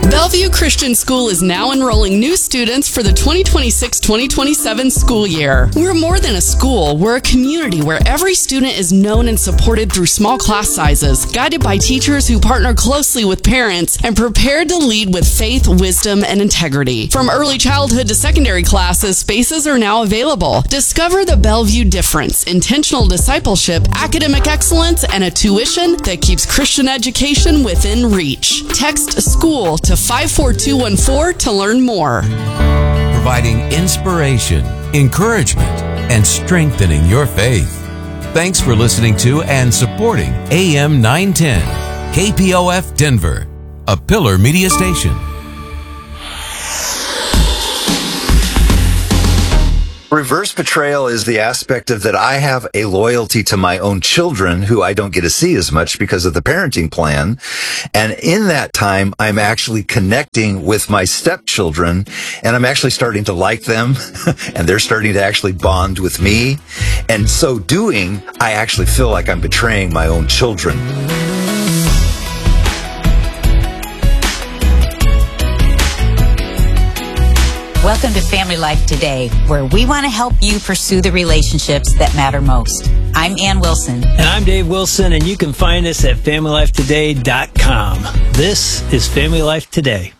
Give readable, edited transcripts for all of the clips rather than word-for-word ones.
Bellevue Christian School is now enrolling new students for the 2026-2027 school year. We're more than a school. We're a community where every student is known and supported through small class sizes, guided by teachers who partner closely with parents and prepared to lead with faith, wisdom, and integrity. From early childhood to secondary classes, spaces are now available. Discover the Bellevue difference: intentional discipleship, academic excellence, and a tuition that keeps Christian education within reach. Text SCHOOL to 54214 to learn more. Providing inspiration, encouragement, and strengthening your faith. Thanks for listening to and supporting AM 910, KPOF Denver, a Pillar Media station. Reverse betrayal is the aspect of that I have a loyalty to my own children who I don't get to see as much because of the parenting plan. And in that time, I'm actually connecting with my stepchildren and I'm actually starting to like them and they're starting to actually bond with me. And so doing, I actually feel like I'm betraying my own children. Welcome to Family Life Today, where we want to help you pursue the relationships that matter most. I'm Ann Wilson. And I'm Dave Wilson, and you can find us at FamilyLifeToday.com. This is Family Life Today.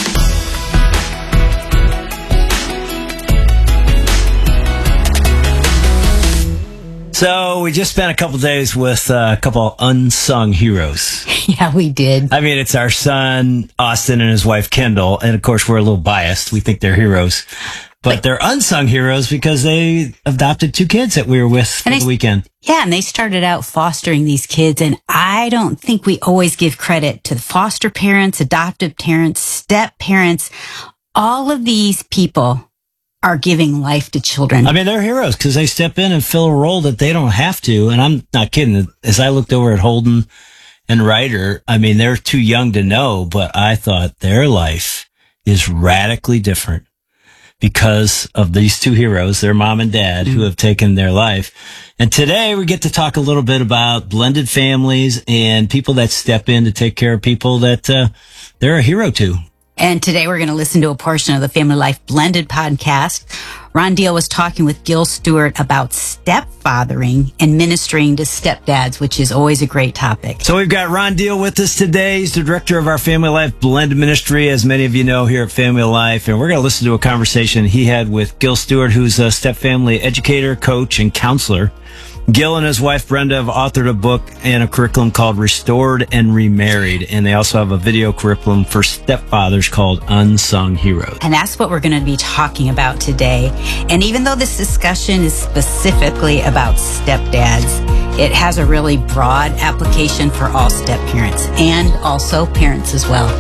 So we just spent a couple days with a couple unsung heroes. Yeah, we did. I mean, it's our son, Austin, and his wife, Kendall. And, of course, we're a little biased. We think they're heroes. But they're unsung heroes because they adopted two kids that we were with for the weekend. Yeah, and they started out fostering these kids. And I don't think we always give credit to the foster parents, adoptive parents, step parents. All of these people are giving life to children. I mean, they're heroes because they step in and fill a role that they don't have to. And I'm not kidding. As I looked over at Holden and Ryder, I mean, they're too young to know, but I thought their life is radically different because of these two heroes, their mom and dad, who have taken their life. And today we get to talk a little bit about blended families and people that step in to take care of people that they're a hero to. And today we're going to listen to a portion of the Family Life Blended podcast. Ron Deal was talking with Gil Stewart about stepfathering and ministering to stepdads, which is always a great topic. So we've got Ron Deal with us today. He's the director of our Family Life Blended Ministry, as many of you know, here at Family Life. And we're going to listen to a conversation he had with Gil Stewart, who's a stepfamily educator, coach, and counselor. Gil and his wife, Brenda, have authored a book and a curriculum called Restored and Remarried. And they also have a video curriculum for stepfathers called Unsung Heroes. And that's what we're going to be talking about today. And even though this discussion is specifically about stepdads, it has a really broad application for all step-parents and also parents as well.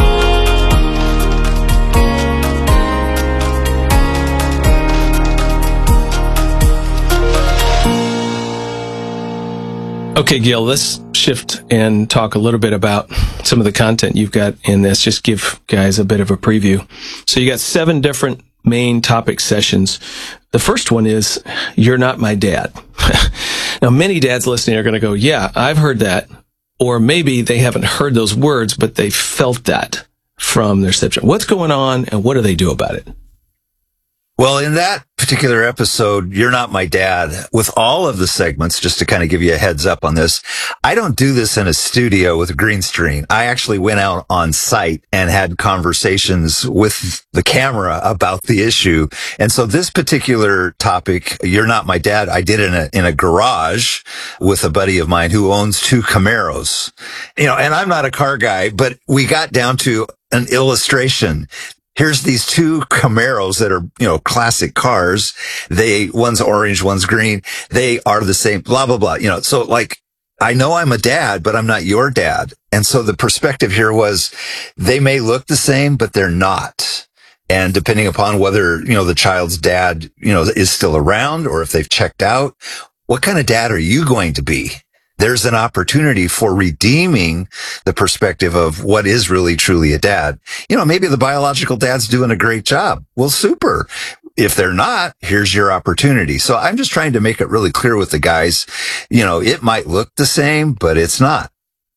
Okay, Gil, let's shift and talk a little bit about some of the content you've got in this. Just give guys a bit of a preview. So you got 7 different main topic sessions. The first one is, You're Not My Dad. Now, many dads listening are going to go, yeah, I've heard that. Or maybe they haven't heard those words, but they felt that from their stepchild. What's going on and what do they do about it? Well, in that particular episode, You're Not My Dad, with all of the segments, just to kind of give you a heads up on this, I don't do this in a studio with a green screen. I actually went out on site and had conversations with the camera about the issue. And so this particular topic, You're Not My Dad, I did in a garage with a buddy of mine who owns 2 Camaros. You know, and I'm not a car guy, but we got down to an illustration. Here's these 2 Camaros that are, you know, classic cars. One's orange, one's green. They are the same, blah, blah, blah. You know, so like, I know I'm a dad, but I'm not your dad. And so the perspective here was they may look the same, but they're not. And depending upon whether, you know, the child's dad, you know, is still around or if they've checked out, what kind of dad are you going to be? There's an opportunity for redeeming the perspective of what is really truly a dad. You know, maybe the biological dad's doing a great job. Well, super. If they're not, here's your opportunity. So I'm just trying to make it really clear with the guys, you know, it might look the same, but it's not.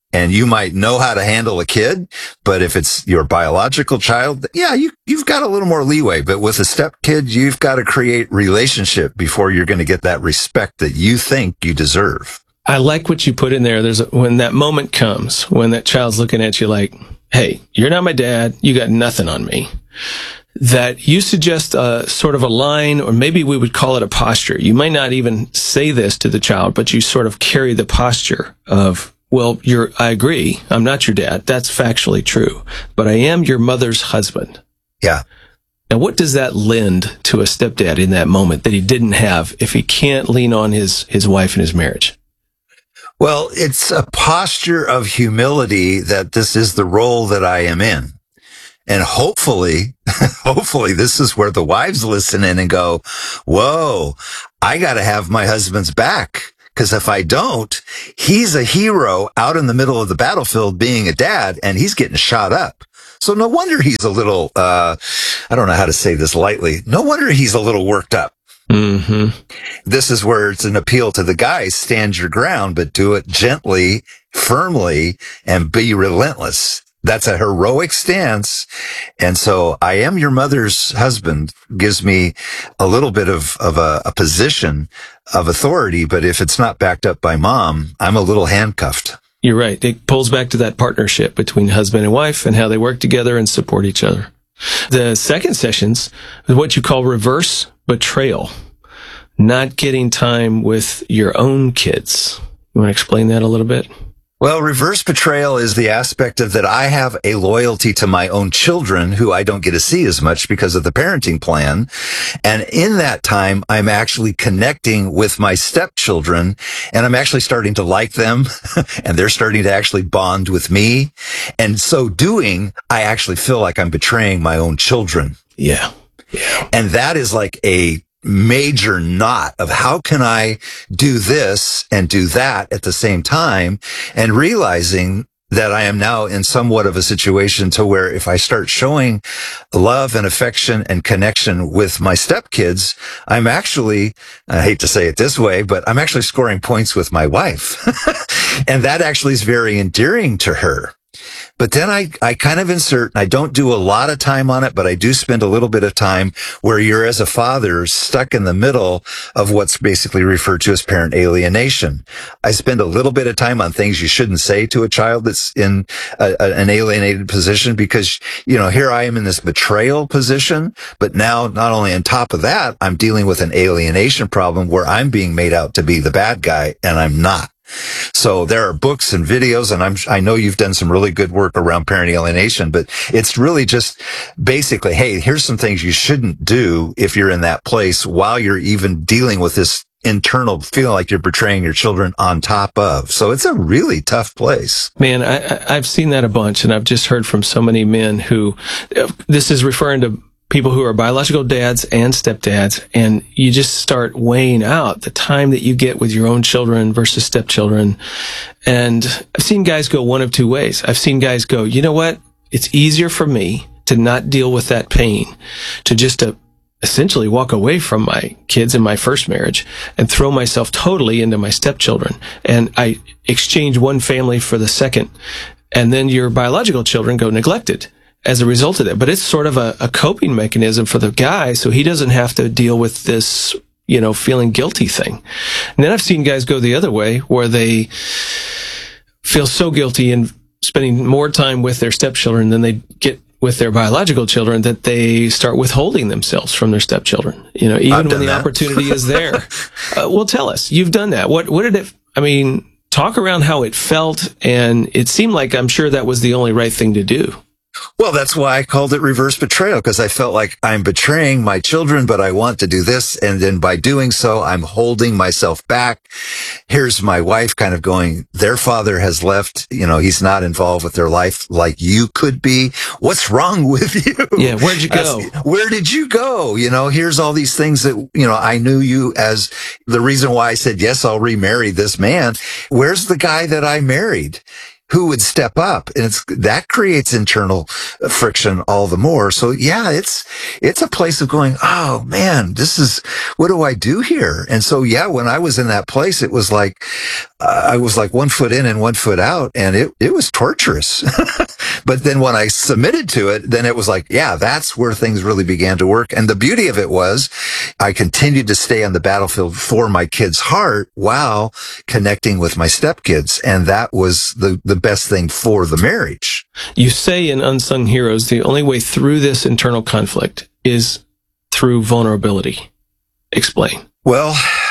And you might know how to handle a kid, but if it's your biological child, yeah, you've got a little more leeway. But with a step kid, you've got to create relationship before you're going to get that respect that you think you deserve. I like what you put in there. When that moment comes, when that child's looking at you like, hey, you're not my dad. You got nothing on me. That you suggest a sort of a line, or maybe we would call it a posture. You might not even say this to the child, but you sort of carry the posture of, well, I agree. I'm not your dad. That's factually true, but I am your mother's husband. Yeah. Now, what does that lend to a stepdad in that moment that he didn't have if he can't lean on his wife in his marriage? Well, it's a posture of humility that this is the role that I am in. And hopefully this is where the wives listen in and go, whoa, I got to have my husband's back. Because if I don't, he's a hero out in the middle of the battlefield being a dad, and he's getting shot up. So no wonder he's a little, I don't know how to say this lightly. No wonder he's a little worked up. Mm-hmm. This is where it's an appeal to the guys. Stand your ground, but do it gently, firmly, and be relentless. That's a heroic stance. And so I am your mother's husband gives me a little bit of a position of authority. But if it's not backed up by mom, I'm a little handcuffed. You're right. It pulls back to that partnership between husband and wife and how they work together and support each other. The second session's what you call reverse betrayal, not getting time with your own kids. You want to explain that a little bit? Well, reverse betrayal is the aspect of that I have a loyalty to my own children who I don't get to see as much because of the parenting plan. And in that time, I'm actually connecting with my stepchildren, and I'm actually starting to like them and they're starting to actually bond with me. And so doing, I actually feel like I'm betraying my own children. Yeah. And that is like a major knot of how can I do this and do that at the same time, and realizing that I am now in somewhat of a situation to where if I start showing love and affection and connection with my stepkids, I'm actually, I hate to say it this way, but I'm actually scoring points with my wife. And that actually is very endearing to her. But then I kind of insert, and I don't do a lot of time on it, but I do spend a little bit of time where you're, as a father, stuck in the middle of what's basically referred to as parent alienation. I spend a little bit of time on things you shouldn't say to a child that's in an alienated position, because, you know, here I am in this betrayal position, but now not only on top of that, I'm dealing with an alienation problem where I'm being made out to be the bad guy, and I'm not. So there are books and videos, and I know you've done some really good work around parent alienation, but it's really just basically, hey, here's some things you shouldn't do if you're in that place while you're even dealing with this internal feeling like you're betraying your children on top of. So it's a really tough place. Man, I've seen that a bunch, and I've just heard from so many men who, this is referring to people who are biological dads and stepdads, and you just start weighing out the time that you get with your own children versus stepchildren. And I've seen guys go one of two ways. I've seen guys go, you know what? It's easier for me to not deal with that pain, to just essentially walk away from my kids in my first marriage and throw myself totally into my stepchildren. And I exchange one family for the second. And then your biological children go neglected as a result of that. But it's sort of a coping mechanism for the guy, so he doesn't have to deal with this, you know, feeling guilty thing. And then I've seen guys go the other way, where they feel so guilty in spending more time with their stepchildren than they get with their biological children that they start withholding themselves from their stepchildren, you know, even when the opportunity is there. Well, tell us, you've done that. What did it, I mean, talk around how it felt, and it seemed like, I'm sure that was the only right thing to do. Well, that's why I called it reverse betrayal, because I felt like I'm betraying my children, but I want to do this. And then by doing so, I'm holding myself back. Here's my wife kind of going, their father has left, you know, he's not involved with their life like you could be. What's wrong with you? Yeah. Where'd you go? Where did you go? You know, here's all these things that, you know, I knew you as the reason why I said, yes, I'll remarry this man. Where's the guy that I married? who would step up, and that creates internal friction all the more. So yeah, it's a place of going, oh man, what do I do here? And so yeah, when I was in that place, it was like, I was like 1 foot in and 1 foot out, and it was torturous. But then when I submitted to it, then it was like, yeah, that's where things really began to work. And the beauty of it was I continued to stay on the battlefield for my kid's heart while connecting with my stepkids. And that was the best thing for the marriage. You say in Unsung Heroes, the only way through this internal conflict is through vulnerability. Explain. Well,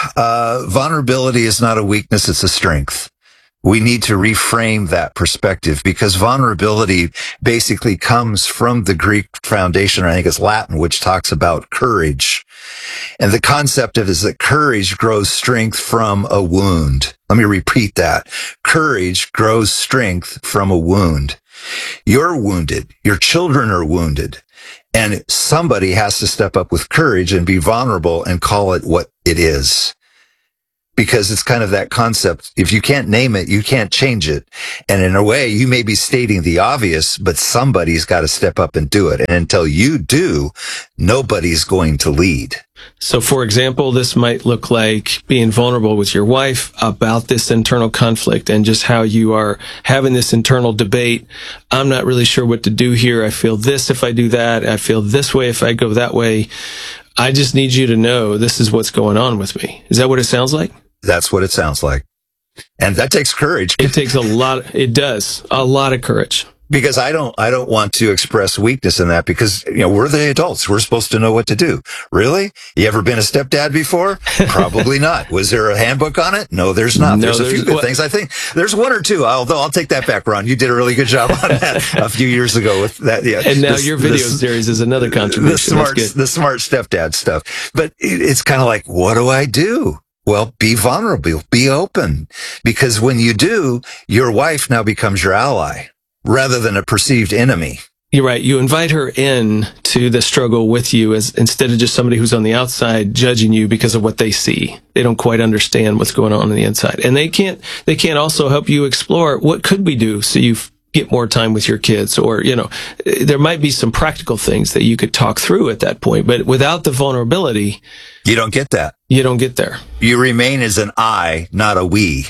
vulnerability is not a weakness, it's a strength. We need to reframe that perspective, because vulnerability basically comes from the Greek foundation, or I think it's Latin, which talks about courage. And the concept of it is that courage grows strength from a wound. Let me repeat that. Courage grows strength from a wound. You're wounded. Your children are wounded. And somebody has to step up with courage and be vulnerable and call it what it is. Because it's kind of that concept. If you can't name it, you can't change it. And in a way, you may be stating the obvious, but somebody's got to step up and do it. And until you do, nobody's going to lead. So, for example, this might look like being vulnerable with your wife about this internal conflict and just how you are having this internal debate. I'm not really sure what to do here. I feel this if I do that. I feel this way if I go that way. I just need you to know this is what's going on with me. Is that what it sounds like? That's what it sounds like. And that takes courage. It takes it does. A lot of courage. Because I don't want to express weakness in that, because, we're the adults. We're supposed to know what to do. Really? You ever been a stepdad before? Probably not. Was there a handbook on it? No, there's not. There's a few good things. I think there's one or two, although I'll take that back, Ron. You did a really good job on that a few years ago with that. Yeah. And now your video series is another contribution. The smart stepdad stuff. But it's kind of like, what do I do? Well, be vulnerable, be open, because when you do, your wife now becomes your ally rather than a perceived enemy. You're right. You invite her in to the struggle with you instead of just somebody who's on the outside judging you because of what they see. They don't quite understand what's going on the inside. And they can't also help you explore what could we do so you get more time with your kids, or, there might be some practical things that you could talk through at that point. But without the vulnerability, you don't get that. You don't get there. You remain as an I, not a we.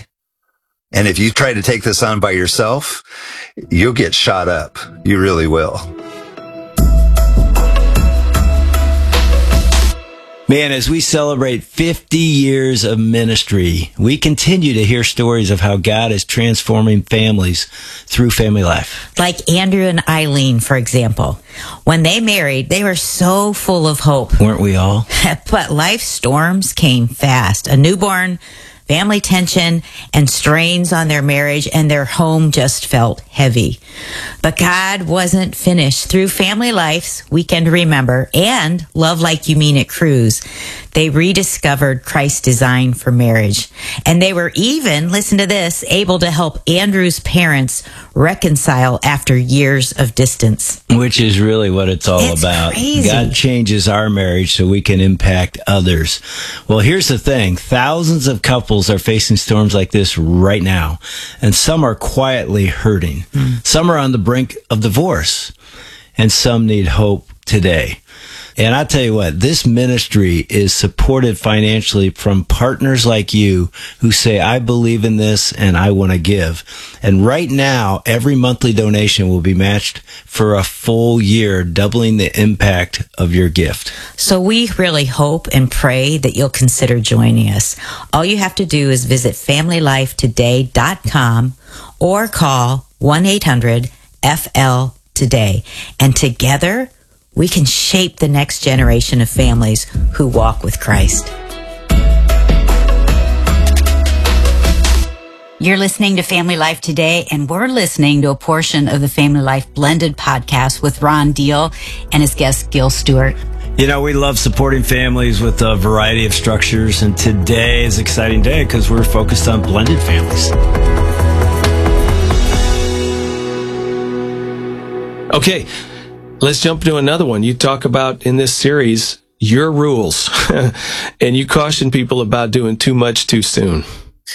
And if you try to take this on by yourself, you'll get shot up. You really will. Man, as we celebrate 50 years of ministry, we continue to hear stories of how God is transforming families through family life. Like Andrew and Eileen, for example. When they married, they were so full of hope. Weren't we all? But life storms came fast. A newborn, family tension, and strains on their marriage, and their home just felt heavy. But God wasn't finished. Through Family Life's Weekend to Remember and Love Like You Mean It Cruise, they rediscovered Christ's design for marriage. And they were even, listen to this, able to help Andrew's parents reconcile after years of distance. Which is really what it's all about. Crazy. God changes our marriage so we can impact others. Well, here's the thing. Thousands of couples are facing storms like this right now. And some are quietly hurting. Some are on the brink of divorce. And some need hope today. And I tell you what, this ministry is supported financially from partners like you who say, I believe in this and I want to give. And right now, every monthly donation will be matched for a full year, doubling the impact of your gift. So we really hope and pray that you'll consider joining us. All you have to do is visit FamilyLifeToday.com or call 1-800-FL-TODAY. And together, we can shape the next generation of families who walk with Christ. You're listening to Family Life Today, and we're listening to a portion of the Family Life Blended podcast with Ron Deal and his guest, Gil Stewart. We love supporting families with a variety of structures, and today is an exciting day because we're focused on blended families. Okay. Let's jump to another one. You talk about in this series, your rules, and you caution people about doing too much too soon.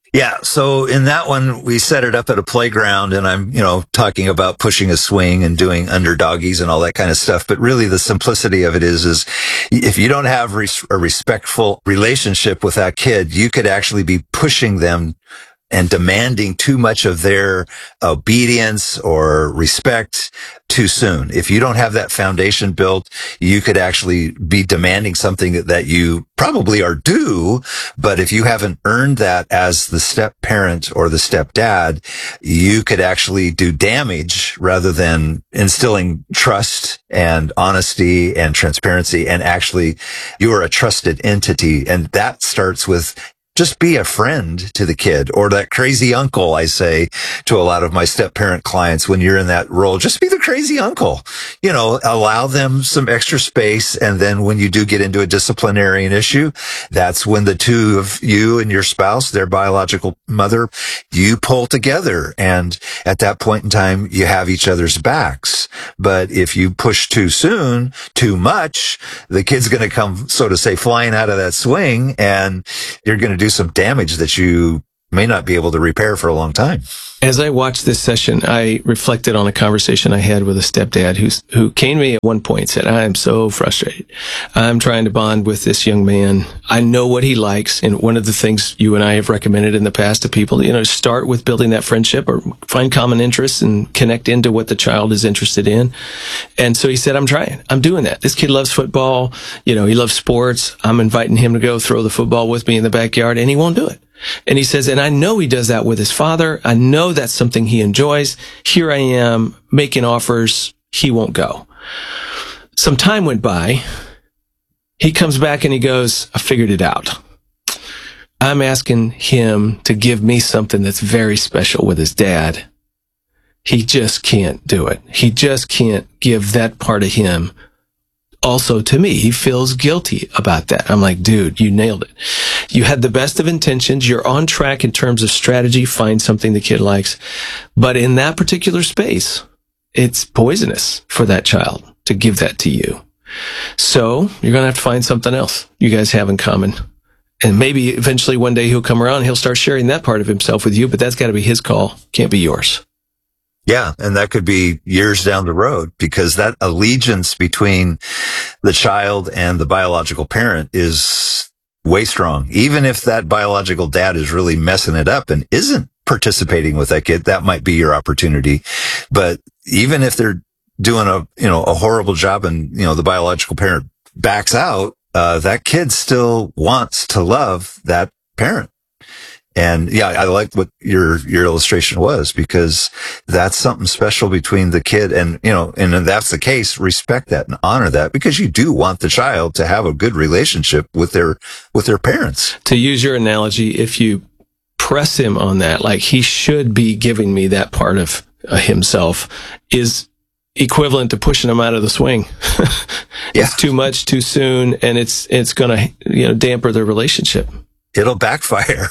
Yeah. So in that one, we set it up at a playground, and I'm, talking about pushing a swing and doing underdoggies and all that kind of stuff. But really the simplicity of it is if you don't have a respectful relationship with that kid, you could actually be pushing them and demanding too much of their obedience or respect too soon. If you don't have that foundation built, you could actually be demanding something that you probably are due. But if you haven't earned that as the step parent or the step dad, you could actually do damage rather than instilling trust and honesty and transparency. And actually, you are a trusted entity. And that starts with just be a friend to the kid, or that crazy uncle, I say to a lot of my step parent clients, when you're in that role, just be the crazy uncle, allow them some extra space. And then when you do get into a disciplinarian issue, that's when the two of you and your spouse, their biological mother, you pull together. And at that point in time, you have each other's backs. But if you push too soon, too much, the kid's going to come, so to say, flying out of that swing, and you're going to do some damage that you may not be able to repair for a long time. As I watched this session, I reflected on a conversation I had with a stepdad who came to me at one point and said, I am so frustrated. I'm trying to bond with this young man. I know what he likes. And one of the things you and I have recommended in the past to people, start with building that friendship or find common interests and connect into what the child is interested in. And so he said, I'm doing that. This kid loves football. He loves sports. I'm inviting him to go throw the football with me in the backyard, and he won't do it. And he says, and I know he does that with his father. I know that's something he enjoys. Here I am making offers. He won't go. Some time went by. He comes back and he goes, I figured it out. I'm asking him to give me something that's very special with his dad. He just can't do it. He just can't give that part of him also to me. He feels guilty about that. I'm like, dude, you nailed it. You had the best of intentions. You're on track in terms of strategy. Find something the kid likes. But in that particular space, it's poisonous for that child to give that to you. So you're going to have to find something else you guys have in common. And maybe eventually one day he'll come around, he'll start sharing that part of himself with you, but that's got to be his call. Can't be yours. Yeah. And that could be years down the road, because that allegiance between the child and the biological parent is way strong. Even if that biological dad is really messing it up and isn't participating with that kid, that might be your opportunity. But even if they're doing a horrible job and, the biological parent backs out, that kid still wants to love that parent. And yeah, I like what your illustration was, because that's something special between the kid and, and if that's the case, respect that and honor that, because you do want the child to have a good relationship with their parents. To use your analogy, if you press him on that, like he should be giving me that part of himself, is equivalent to pushing him out of the swing. It's too much too soon, and it's going to, damper their relationship. It'll backfire.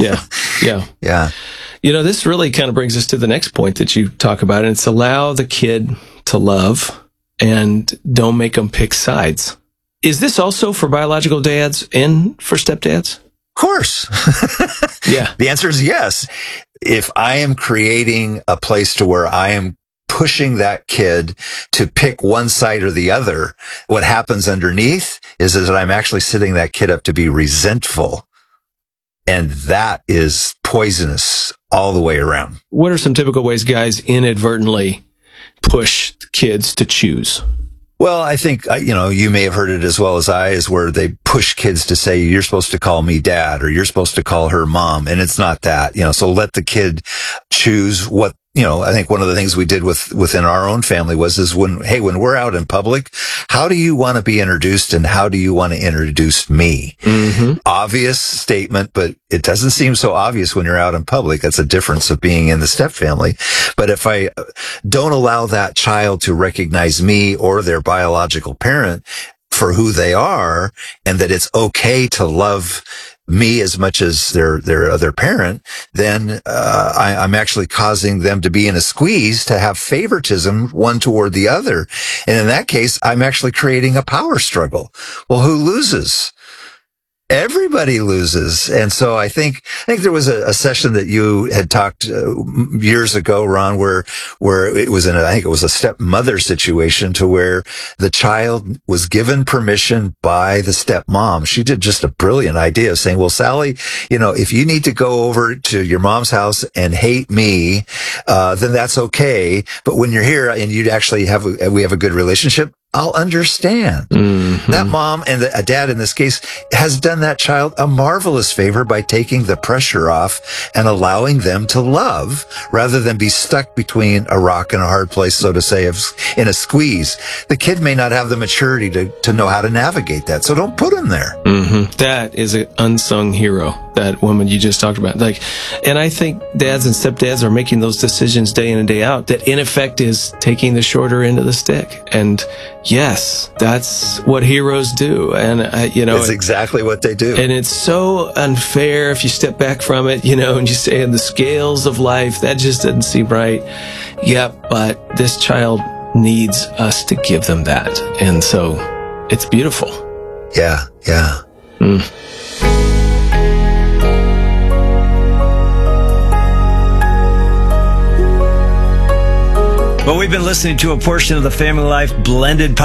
Yeah. This really kind of brings us to the next point that you talk about, and it's allow the kid to love and don't make them pick sides. Is this also for biological dads and for stepdads? Of course. Yeah. The answer is yes. If I am creating a place to where I am pushing that kid to pick one side or the other, what happens underneath is that I'm actually setting that kid up to be resentful. And that is poisonous all the way around. What are some typical ways guys inadvertently push kids to choose? Well, I think, you may have heard it as well as I, is where they push kids to say, you're supposed to call me dad, or you're supposed to call her mom. And it's not that, so let the kid choose what, I think one of the things we did within our own family was when we're out in public, how do you want to be introduced and how do you want to introduce me? Mm-hmm. Obvious statement, but it doesn't seem so obvious when you're out in public. That's a difference of being in the step family. But if I don't allow that child to recognize me or their biological parent for who they are, and that it's okay to love me as much as their other parent, then I'm actually causing them to be in a squeeze to have favoritism one toward the other. And in that case, I'm actually creating a power struggle. Well, who loses? Everybody loses. And so I think there was a session that you had talked years ago, Ron, where it was I think it was a stepmother situation to where the child was given permission by the stepmom. She did just a brilliant idea of saying, well, Sally, if you need to go over to your mom's house and hate me, then that's okay. But when you're here and you'd actually we have a good relationship, I'll understand. Mm-hmm. That mom and a dad in this case has done that child a marvelous favor by taking the pressure off and allowing them to love rather than be stuck between a rock and a hard place, so to say, in a squeeze. The kid may not have the maturity to know how to navigate that. So don't put him there. Mm-hmm. That is an unsung hero, that woman you just talked about. And I think dads and stepdads are making those decisions day in and day out that in effect is taking the shorter end of the stick. And yes, that's what heroes do. And, it's exactly what they do. And it's so unfair if you step back from it, and you say in the scales of life, that just doesn't seem right. Yeah, but this child needs us to give them that. And so it's beautiful. Yeah. Mm. Well, we've been listening to a portion of the Family Life Blended